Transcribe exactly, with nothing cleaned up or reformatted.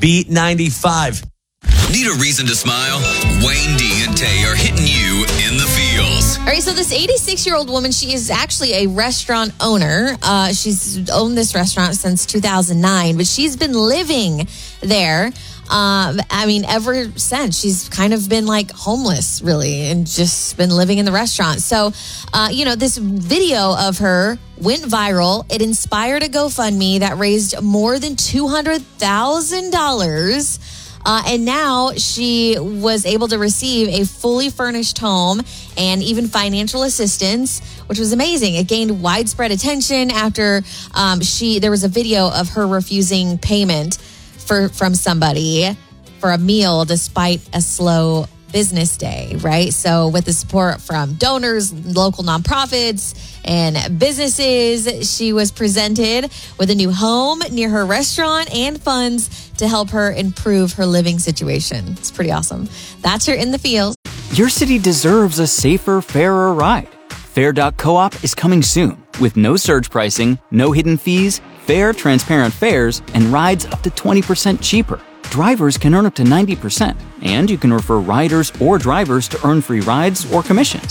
Beat ninety-five. Need a reason to smile? Wayne D and Tay are hitting you in the feels. All right, so this eighty-six-year-old woman, she is actually a restaurant owner. Uh, she's owned this restaurant since two thousand nine, but she's been living there. Um, I mean, ever since. She's kind of been like homeless, really, and just been living in the restaurant. So, uh, you know, this video of her went viral. It inspired a GoFundMe that raised more than two hundred thousand dollars. Uh, and now she was able to receive a fully furnished home and even financial assistance, which was amazing. It gained widespread attention after um, she there was a video of her refusing payment for from somebody for a meal despite a slow business day, right? So with the support from donors, local nonprofits, and businesses, she was presented with a new home near her restaurant and funds to help her improve her living situation. It's pretty awesome. That's her in the field. Your city deserves a safer, fairer ride. Fair dot coop is coming soon with no surge pricing, no hidden fees, fair, transparent fares, and rides up to twenty percent cheaper. Drivers can earn up to ninety percent, and you can refer riders or drivers to earn free rides or commissions.